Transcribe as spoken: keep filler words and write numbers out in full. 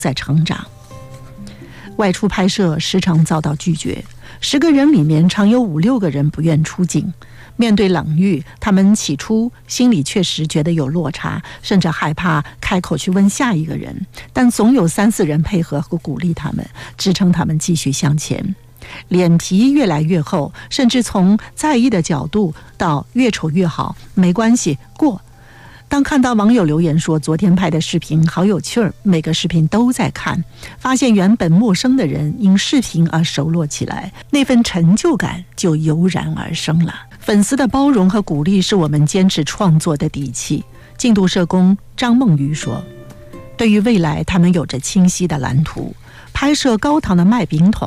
在成长。外出拍摄时常遭到拒绝，十个人里面常有五六个人不愿出镜。面对冷遇，他们起初心里确实觉得有落差，甚至害怕开口去问下一个人，但总有三四人配合和鼓励他们，支撑他们继续向前。脸皮越来越厚，甚至从在意的角度到越丑越好，没关系，过。当看到网友留言说昨天拍的视频好有趣儿，每个视频都在看，发现原本陌生的人因视频而熟络起来，那份成就感就油然而生了。粉丝的包容和鼓励是我们坚持创作的底气。进度社工张梦瑜说，对于未来他们有着清晰的蓝图，拍摄高糖的麦饼桶